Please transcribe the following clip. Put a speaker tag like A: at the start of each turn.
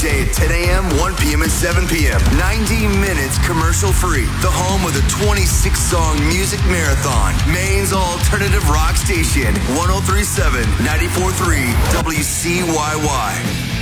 A: weekday at 10 a.m., 1 p.m., and 7 p.m. 90 minutes commercial free. The home of the 26-song music marathon. Maine's alternative rock station. 103.7, 94.3 WCYY.